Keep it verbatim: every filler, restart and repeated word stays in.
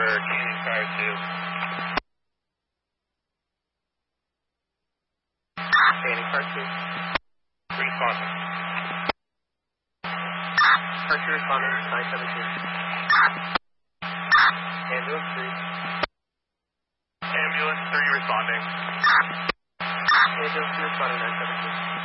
over Canyon Fire two. Canyon Fire two. Responding. First responding, nine seventeen. Ambulance three. Ambulance three responding. Ambulance three responding, nine seventeen.